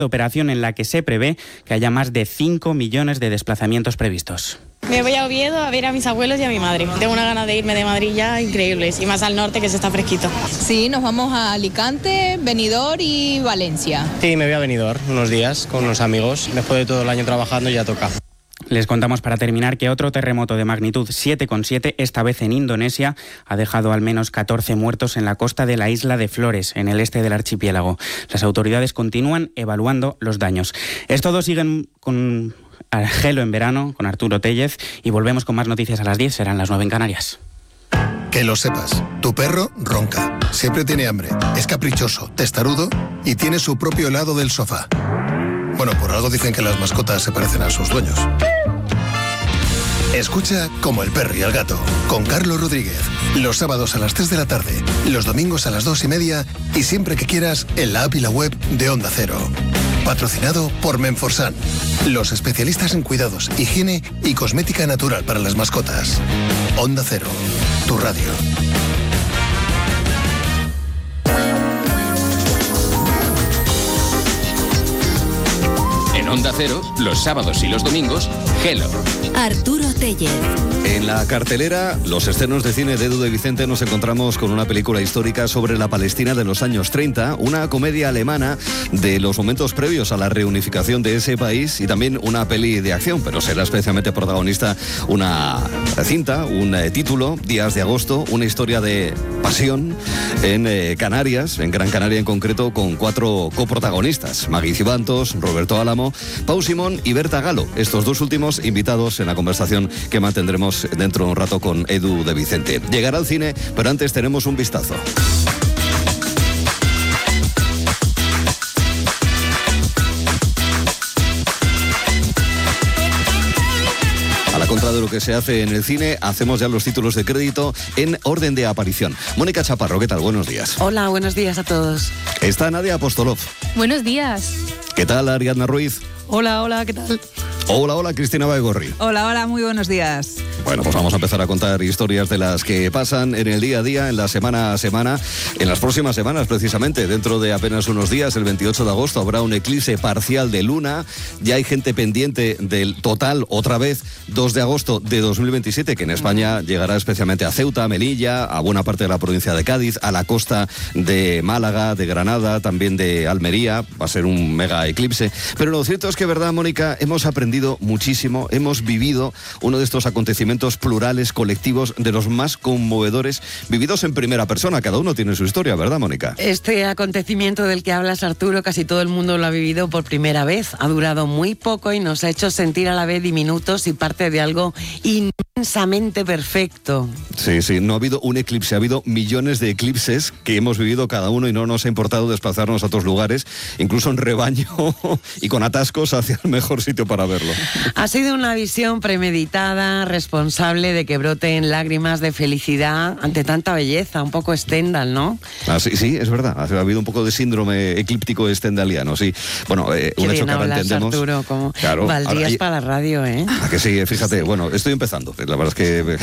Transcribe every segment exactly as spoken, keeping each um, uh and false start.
operación en la que se prevé que haya más de cinco millones de desplazamientos previstos. Me voy a Oviedo a ver a mis abuelos y a mi madre. Tengo una gana de irme de Madrid ya increíbles, y más al norte que se está fresquito. Sí, nos vamos a Alicante, Benidorm y Valencia. Sí, me voy a Benidorm unos días con unos amigos. Después de todo el año trabajando ya toca. Les contamos para terminar que otro terremoto de magnitud siete coma siete, esta vez en Indonesia, ha dejado al menos catorce muertos en la costa de la isla de Flores, en el este del archipiélago. Las autoridades continúan evaluando los daños. Es todo, siguen con Gelo en verano, con Arturo Tellez, y volvemos con más noticias a las diez, serán las nueve en Canarias. Que lo sepas, tu perro ronca, siempre tiene hambre, es caprichoso, testarudo y tiene su propio lado del sofá. Bueno, por algo dicen que las mascotas se parecen a sus dueños. Escucha Como el perro y el gato, con Carlos Rodríguez. Los sábados a las tres de la tarde, los domingos a las dos y media y siempre que quieras en la app y la web de Onda Cero. Patrocinado por Menforsan, los especialistas en cuidados, higiene y cosmética natural para las mascotas. Onda Cero, tu radio. Onda Cero, los sábados y los domingos, Gelo. Arturo Tellez. En la cartelera, los estrenos de cine de Edu de Vicente, nos encontramos con una película histórica sobre la Palestina de los años treinta, una comedia alemana de los momentos previos a la reunificación de ese país y también una peli de acción, pero será especialmente protagonista una cinta, un eh, título, Días de agosto, una historia de pasión en eh, Canarias, en Gran Canaria en concreto, con cuatro coprotagonistas, Magui Cibantos, Roberto Álamo, Pau Simón y Berta Galo, estos dos últimos invitados en la conversación que mantendremos dentro de un rato con Edu de Vicente. Llegará al cine, pero antes tenemos un vistazo. A la contra de lo que se hace en el cine, hacemos ya los títulos de crédito en orden de aparición. Mónica Chaparro, ¿qué tal? Buenos días. Hola, buenos días a todos. Está Nadia Apostolov. Buenos días. ¿Qué tal, Ariadna Ruiz? Hola, hola, ¿qué tal? Hola, hola, Cristina Baigorri. Hola, hola, muy buenos días. Bueno, pues vamos a empezar a contar historias de las que pasan en el día a día, en la semana a semana, en las próximas semanas precisamente. Dentro de apenas unos días, el veintiocho de agosto, habrá un eclipse parcial de luna. Ya hay gente pendiente del total, otra vez, dos de agosto de dos mil veintisiete, que en España llegará especialmente a Ceuta, a Melilla, a buena parte de la provincia de Cádiz, a la costa de Málaga, de Granada, también de Almería. Va a ser un mega eclipse. Pero lo cierto es que, verdad, Mónica, hemos aprendido muchísimo, hemos vivido uno de estos acontecimientos plurales, colectivos, de los más conmovedores, vividos en primera persona. Cada uno tiene su historia, ¿verdad, Mónica? Este acontecimiento del que hablas, Arturo, casi todo el mundo lo ha vivido por primera vez. Ha durado muy poco y nos ha hecho sentir a la vez diminutos y parte de algo inmensamente perfecto. Sí, sí, no ha habido un eclipse, ha habido millones de eclipses que hemos vivido cada uno y no nos ha importado desplazarnos a otros lugares, incluso en rebaño y con atascos hacia el mejor sitio para verlo. Ha sido una visión premeditada, responsable de que broten lágrimas de felicidad ante tanta belleza, un poco Stendhal, ¿no? Ah, sí, sí, es verdad, ha habido un poco de síndrome eclíptico stendhaliano, sí. Bueno, eh, un hecho que ahora hablas, entendemos... Arturo, como claro, valdrías ahora, para la radio, ¿eh? ¿A que sí? Fíjate, sí. Bueno, estoy empezando, la verdad es que...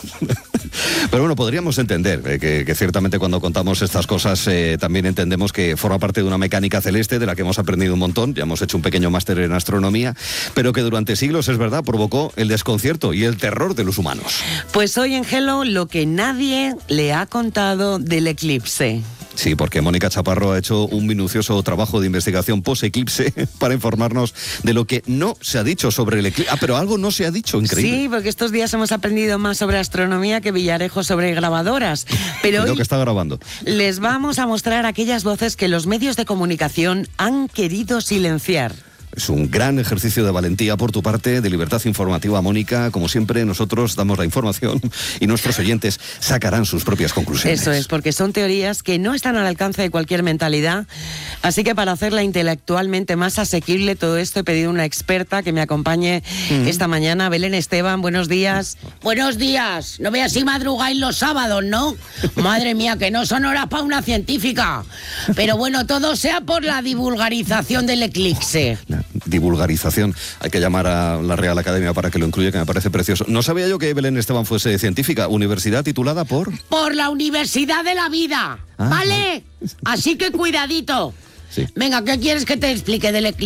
Pero bueno, podríamos entender eh, que, que ciertamente cuando contamos estas cosas eh, también entendemos que forma parte de una mecánica celeste de la que hemos aprendido un montón, ya hemos hecho un pequeño máster en astronomía, pero que durante siglos, es verdad, provocó el desconcierto y el terror de los humanos. Pues hoy en Gelo, lo que nadie le ha contado del eclipse. Sí, porque Mónica Chaparro ha hecho un minucioso trabajo de investigación post-eclipse para informarnos de lo que no se ha dicho sobre el eclipse. Ah, pero algo no se ha dicho, increíble. Sí, porque estos días hemos aprendido más sobre astronomía que Villarejo sobre grabadoras. Pero hoy lo que está grabando. Les vamos a mostrar aquellas voces que los medios de comunicación han querido silenciar. Es un gran ejercicio de valentía por tu parte, de libertad informativa, Mónica. Como siempre, nosotros damos la información y nuestros oyentes sacarán sus propias conclusiones. Eso es, porque son teorías que no están al alcance de cualquier mentalidad. Así que para hacerla intelectualmente más asequible, todo esto he pedido una experta que me acompañe mm. esta mañana. Belén Esteban, buenos días. Buenos días. No veas si madrugáis los sábados, ¿no? Madre mía, que no son horas para una científica. Pero bueno, todo sea por la divulgarización del eclipse. Divulgarización. Hay que llamar a la Real Academia para que lo incluya, que me parece precioso. No sabía yo que Belén Esteban fuese científica. ¿Universidad titulada por? Por la Universidad de la Vida, ah, ¿vale? Ah. Así que cuidadito. Sí. Venga, ¿qué quieres que te explique del eclipse?